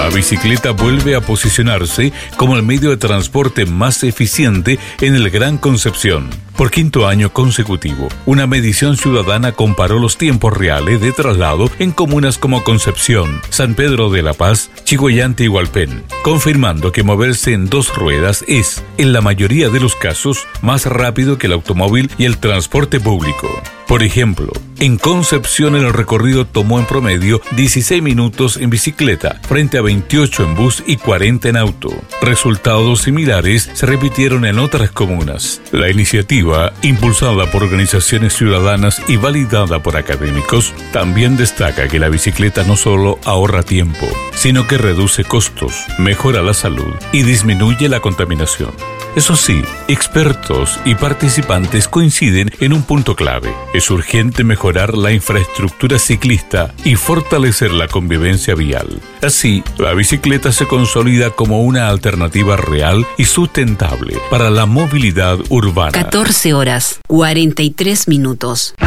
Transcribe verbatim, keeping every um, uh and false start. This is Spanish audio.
La bicicleta vuelve a posicionarse como el medio de transporte más eficiente en el Gran Concepción. Por quinto año consecutivo, una medición ciudadana comparó los tiempos reales de traslado en comunas como Concepción, San Pedro de la Paz, Chiguayante y Hualpén, confirmando que moverse en dos ruedas es, en la mayoría de los casos, más rápido que el automóvil y el transporte público. Por ejemplo, en Concepción el recorrido tomó en promedio dieciséis minutos en bicicleta, frente a veintiocho en bus y cuarenta en auto. Resultados similares se repitieron en otras comunas. La iniciativa, impulsada por organizaciones ciudadanas y validada por académicos, también destaca que la bicicleta no solo ahorra tiempo, sino que reduce costos, mejora la salud y disminuye la contaminación. Eso sí, expertos y participantes coinciden en un punto clave. Es urgente mejorar la infraestructura ciclista y fortalecer la convivencia vial. Así, la bicicleta se consolida como una alternativa real y sustentable para la movilidad urbana. catorce horas, cuarenta y tres minutos.